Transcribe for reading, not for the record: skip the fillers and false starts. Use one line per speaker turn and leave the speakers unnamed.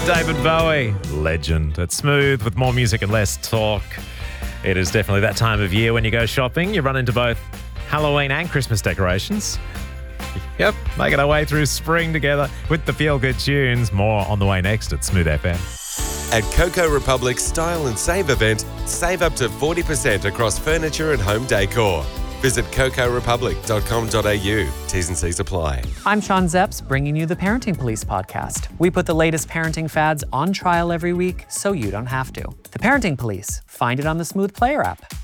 David Bowie, legend. It's Smooth with more music and less talk. It is definitely that time of year when you go shopping, you run into both Halloween and Christmas decorations. Yep, making our way through spring together with the feel-good tunes. More on the way next at Smooth FM.
At Coco Republic's Style and Save event, save up to 40% across furniture and home decor. Visit cocorepublic.com.au. T's and C's apply.
I'm Sean Zepps, bringing you the Parenting Police podcast. We put the latest parenting fads on trial every week so you don't have to. The Parenting Police. Find it on the Smooth Player app.